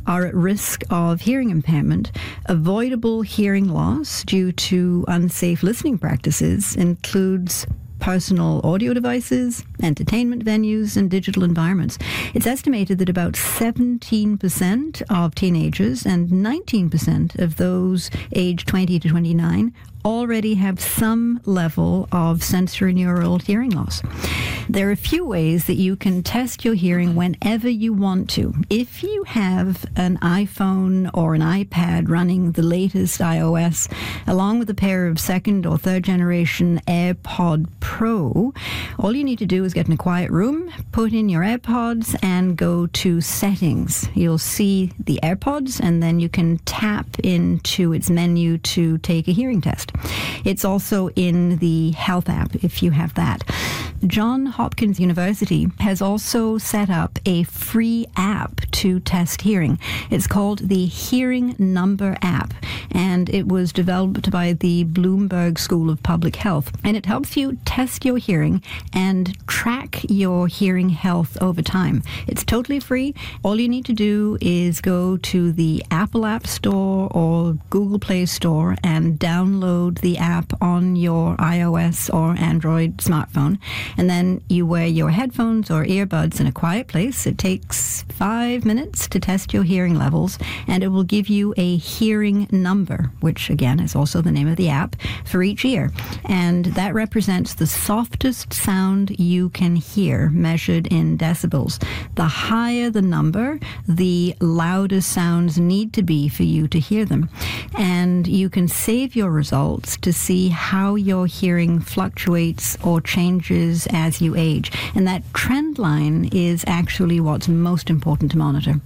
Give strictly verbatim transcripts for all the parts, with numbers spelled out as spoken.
are at risk of hearing impairment. Avoidable hearing loss due to unsafe listening practices includes personal audio devices, entertainment venues, and digital environments. It's estimated that about seventeen percent of teenagers and nineteen percent of those aged twenty to twenty-nine already have some level of sensorineural hearing loss. There are a few ways that you can test your hearing whenever you want to. If you have an iPhone or an iPad running the latest iOS, along with a pair of second or third generation AirPod Pro, all you need to do is get in a quiet room, put in your AirPods, and go to Settings. You'll see the AirPods, and then you can tap into its menu to take a hearing test. It's also in the Health app if you have that. Johns Hopkins University has also set up a free app to test hearing. It's called the Hearing Number app, and it was developed by the Bloomberg School of Public Health. And it helps you test your hearing and track your hearing health over time. It's totally free. All you need to do is go to the Apple App Store or Google Play Store and download the app on your iOS or Android smartphone. And then you wear your headphones or earbuds in a quiet place. It takes five minutes to test your hearing levels, and it will give you a hearing number, which again is also the name of the app, for each ear. And that represents the softest sound you can hear, measured in decibels. The higher the number, the louder sounds need to be for you to hear them. And you can save your results to see how your hearing fluctuates or changes as you age. And that trend line is actually what's most important to monitor.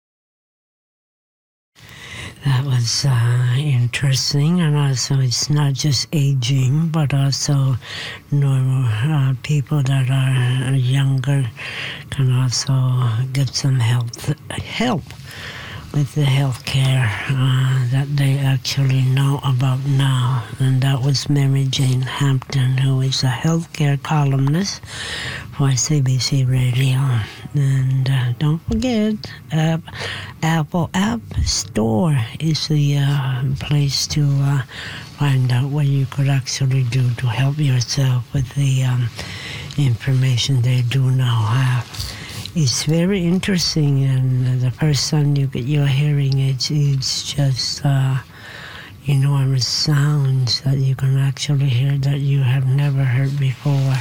That was uh, interesting, and also it's not just aging, but also normal uh, people that are younger can also get some health help with the health care uh, that they actually know about now. And that was Mary Jane Hampton, who is a healthcare columnist for C B C Radio. And uh, don't forget, uh, Apple App Store is the uh, place to uh, find out what you could actually do to help yourself with the um, information they do now have. It's very interesting, and the first time you get your hearing, it's, it's just uh, enormous sounds that you can actually hear that you have never heard before.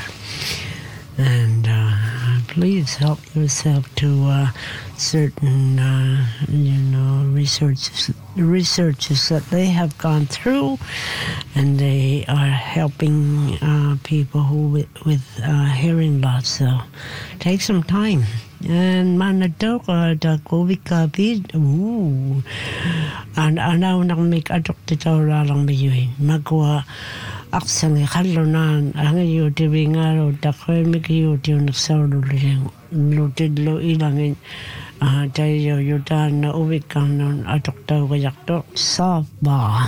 And uh, please help yourself to uh, certain, uh, you know, researches, researches that they have gone through, and they are helping uh, people who with, with uh, hearing loss. So take some time. And manadok da kovika bid ooh and anaw nang make adok titaw lang biyuin magwa aksang khalonan ang yu tibingaro da koy mikiyo ti nagsawlo lang lutid lo ilangin ah tayo yudan na uwikan non adok taw kayak to sa ba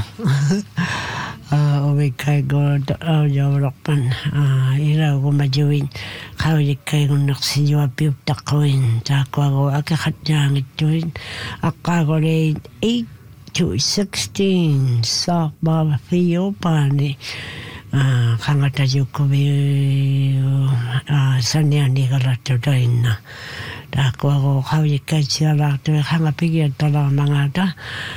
Uh, we can go to Europe and ira ko majuin kaya kay kung naksiyo apip takwin takwa ko akakatjang ituin akagore eight to sixteen sa ba fiyo pani uh, kangata yuko bi uh, sanyani kalato dain na takwa ko kaya kay siya lakto kanga pigyan tala mga ta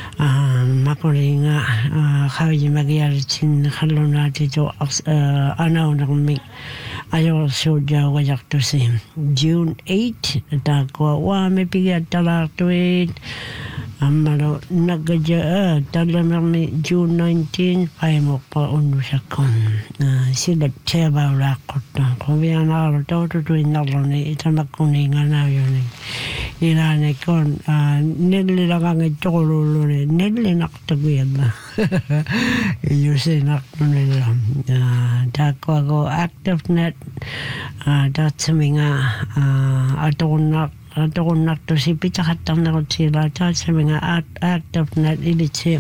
makuri nga kaya magyari chin halona dito anaw na kami ayaw sodya wayak to si June eighth takwa wa may pigyan tala tuwid amaro nagadya tala nami June nineteenth ay mo pa unu siya kon sila tseba rakot na kuya na aro to tuwid na loni itamak kuninga na yun Nilane kon nilli lang ang tolo ne nilli naktaguyan na yusin nakno nila takwa ko ActiveNet that's mga atonak atonak to si pitakatang na sila that's mga ActiveNet ilitsi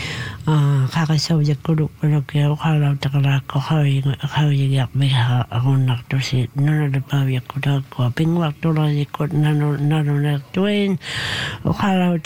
kakasawyak ko ko kaya kalaw takala ko kawig kawig yak biha ako nakto si nana de pawyak ko ko pingwak to la ko nano nano na twin kalaw